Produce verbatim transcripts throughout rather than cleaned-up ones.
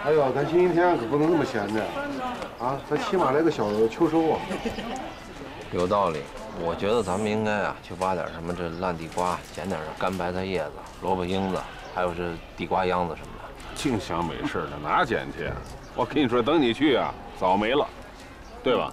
哎呦，咱星期天可不能那么闲着啊！咱起码来个小秋收啊。 有道理，我觉得咱们应该啊，去挖点什么这烂地瓜，捡点这干白菜叶子、萝卜缨子，还有这地瓜秧子什么的。 净想美事呢，哪捡去啊？我跟你说，等你去啊，早没了，对吧？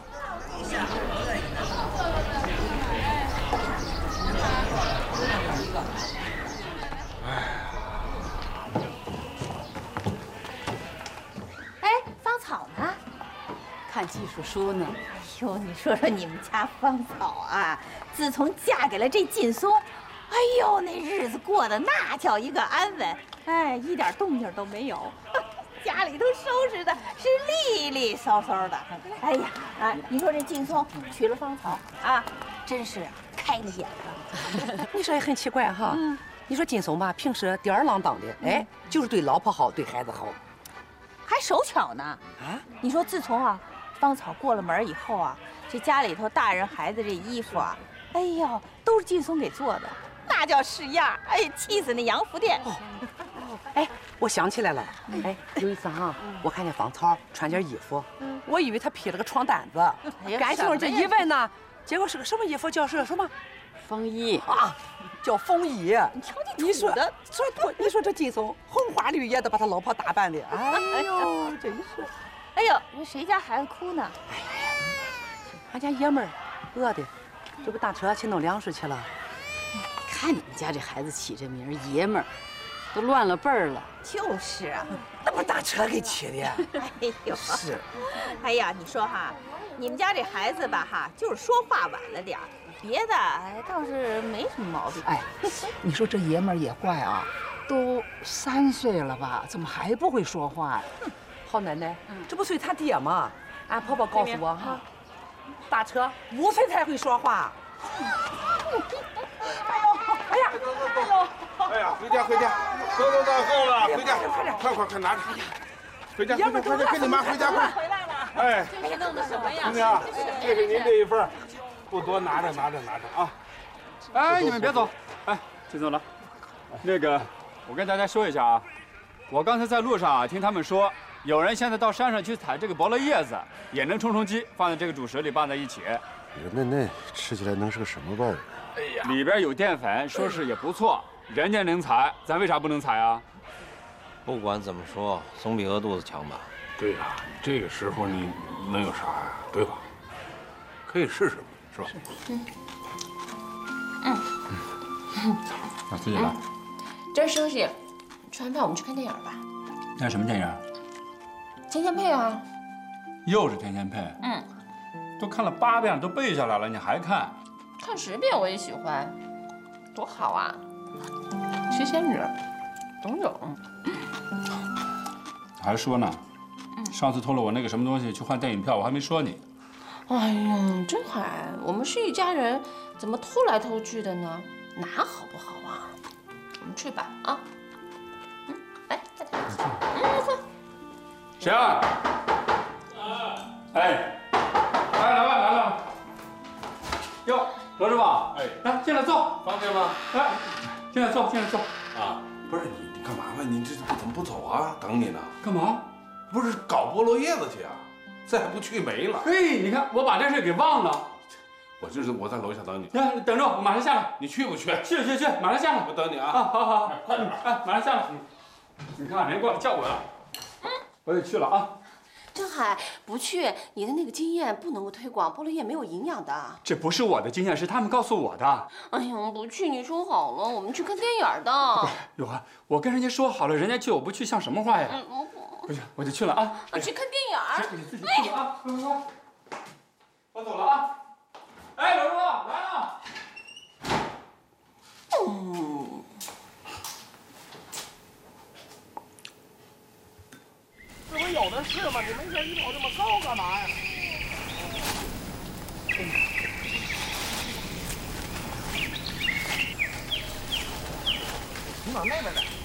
哎，芳草呢？ 看技术书呢。 哟，你说说你们家芳草啊，自从嫁给了这劲松，哎呦，那日子过得那叫一个安稳，哎，一点动静都没有，家里头收拾的是利利索索的。哎呀，啊，你说这劲松娶了芳草啊，真是开了眼了。 你说也很奇怪哈，嗯，你说劲松吧，平时吊儿郎当的，哎，就是对老婆好，对孩子好， 还手巧呢。啊，你说自从啊。芳草过了门以后啊，这家里头大人孩子这衣服啊，哎呦，都是劲松给做的，那叫式样，哎，气死那洋服店。哦， 哎，我想起来了，哎，有一次哈，我看见芳草穿件衣服，我以为她披了个床单子，赶紧这一问呢，结果是个什么衣服？叫是什么？ 风衣啊，叫风衣。 你瞧你土的， 说说，你说这劲松红花绿叶的把他老婆打扮的，哎呦，真是。 哎呦，你谁家孩子哭呢？哎呀， 俺家爷们儿饿的，这不打车去弄粮食去了。 看你们家这孩子起这名儿爷们儿，都乱了辈儿了。 就是啊， 那不打车给起的。 哎呦， 是。 哎呀，你说哈，你们家这孩子吧哈，就是说话晚了点儿，别的倒是没什么毛病。 哎，你说这爷们儿也怪啊，都三岁了吧，怎么还不会说话呀？ 好奶奶，这不随他爹吗？俺婆婆告诉我哈，打车五岁才会说话。哎呦，哎呀， 哎呦，哎呀，回家回家，都都到够了，回家，快快快拿着，回家回家快点，跟你妈回家快。 回来了。 哎， 这是弄的什么呀？ 兄弟啊，这是您这一份，不多拿着拿着拿着啊。 哎，你们别走，哎，金总了，那个，我跟大家说一下啊，我刚才在路上啊听他们说。有人现在到山上去采这个菠萝叶子，也能充充饥，放在这个主食里拌在一起。 那那吃起来能是个什么味儿？ 哎呀，里边有淀粉，说是也不错。人家能采，咱为啥不能采啊？ 不管怎么说，总比饿肚子强吧？ 对呀、啊，这个时候你能有啥呀？对吧？可以试试，是吧？ 嗯嗯嗯，那自己来。 这儿休息，吃完饭我们去看电影吧。 看什么电影？ 天仙配啊。 又是天仙配。 嗯。 都看了八遍，都背下来了，你还看？ 看十遍我也喜欢，多好啊！七仙女，董永。 还说呢，上次偷了我那个什么东西去换电影票，我还没说你。 哎呀，真海，我们是一家人，怎么偷来偷去的呢？哪好不好啊？我们去吧，啊。嗯，来，大家一起。嗯，坐。 谁啊？哎。来，来吧，来了。哟，罗师傅，哎，来进来坐， 方便吗？ 来，进来坐，进来坐。 啊，不是你，你干嘛呢？你这怎么不走啊？等你呢。 干嘛？ 不是搞菠萝叶子去啊？再不去没了。 嘿，你看我把这事给忘了。 我就是我在楼下等你。 来，等着，我马上下来。 你去不去？ 去去去，马上下来。 我等你啊。 啊，好好好，快点，哎，马上下来。你看，人过来叫我了。嗯，我得去了啊。 郑海，不去，你的那个经验不能够推广，菠萝叶没有营养的。 这不是我的经验，是他们告诉我的。 哎呀，不去，你说好了，我们去看电影的。 有啊，我跟人家说好了，人家去我不去，像什么话呀？嗯，不行，我就去了啊。 我去看电影。你自己去啊，快快快！我走了啊。哎，老师傅来了。 嗯。 这不有的是吗？你没事一跑这么高干嘛呀？你往那边来。